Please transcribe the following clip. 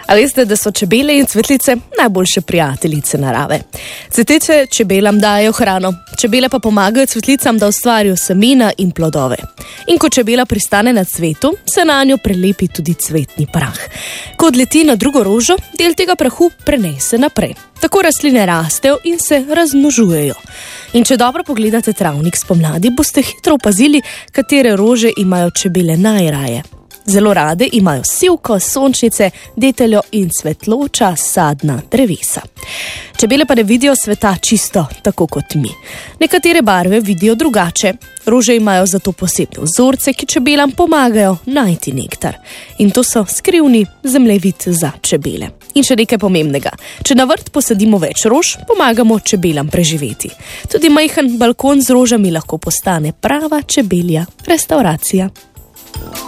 A veste, da so čebele in cvetlice najboljše prijateljice narave. Cvetlice čebelam dajo hrano, čebele pa pomagajo cvetlicam, da ustvarijo semena in plodove. In ko čebela pristane na cvetu, se na njo prelepi tudi cvetni prah. Ko odleti na drugo rožo, del tega prahu prenese naprej. Tako rastline rastejo in se razmnožujejo. In če dobro pogledate travnik spomladi, boste hitro opazili, katere rože imajo čebele najraje. Zelo rade imajo sivko, sončnice, deteljo in svetloča sadna drevesa. Čebele pa ne vidijo sveta čisto tako kot mi. Nekatere barve vidijo drugače. Rože imajo zato posebne vzorce, ki čebelam pomagajo najti nektar. In to so skrivni zemljevid za čebele. In še nekaj pomembnega. Če na vrt posadimo več rož, pomagamo čebelam preživeti. Tudi majhen balkon z rožami lahko postane prava čebelja restavracija.